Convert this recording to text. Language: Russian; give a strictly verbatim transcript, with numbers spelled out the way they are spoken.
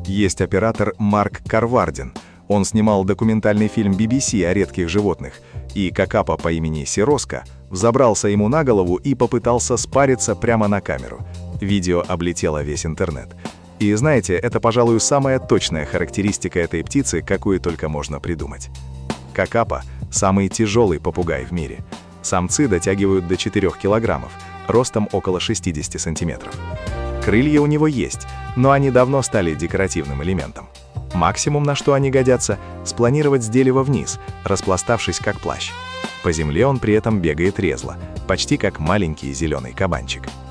Есть оператор Марк Карвардин. Он снимал документальный фильм би би си о редких животных, и какапа по имени Сироска взобрался ему на голову и попытался спариться прямо на камеру. Видео облетело весь интернет. И знаете, это, пожалуй, самая точная характеристика этой птицы, какую только можно придумать. Какапа – самый тяжелый попугай в мире. Самцы дотягивают до четырёх килограммов, ростом около шестидесяти сантиметров. Крылья у него есть, но они давно стали декоративным элементом. Максимум, на что они годятся – спланировать с дерева вниз, распластавшись как плащ. По земле он при этом бегает резво, почти как маленький зеленый кабанчик.